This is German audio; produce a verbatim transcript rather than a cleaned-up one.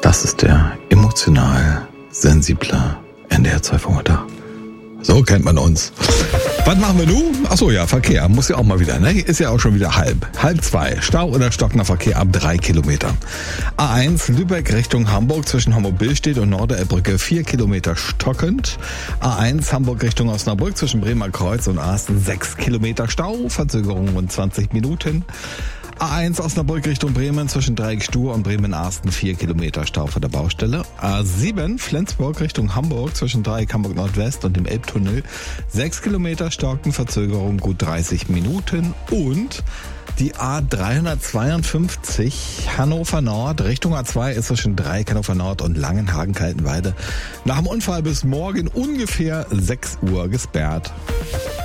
Das ist der emotional sensible N D R zwei Vormittag. So kennt man uns. Was machen wir nun? Achso, ja, Verkehr. Muss ja auch mal wieder, ne? Ist ja auch schon wieder halb. Halb zwei. Stau oder stockender Verkehr ab drei Kilometer. A eins Lübeck Richtung Hamburg zwischen Hamburg-Billstedt und Norderelbbrücke vier Kilometer stockend. A eins Hamburg Richtung Osnabrück zwischen Bremer Kreuz und Asten sechs Kilometer Stau. Verzögerung rund zwanzig Minuten. A eins Osnabrück Richtung Bremen zwischen Dreieck-Stuhr und Bremen-Arsten vier Kilometer Stau vor der Baustelle. A sieben Flensburg Richtung Hamburg zwischen Dreieck Hamburg Nordwest und dem Elbtunnel sechs Kilometer Staukenverzögerung, gut dreißig Minuten. Und die A dreihundertzweiundfünfzig Hannover Nord Richtung A zwei ist zwischen Dreieck Hannover Nord und Langenhagen-Kaltenweide nach dem Unfall bis morgen ungefähr sechs Uhr gesperrt.